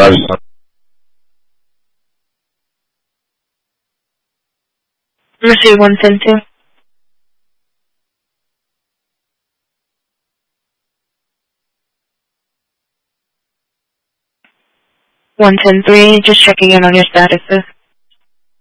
Receive 110-2. 110-3, just checking in on your statuses.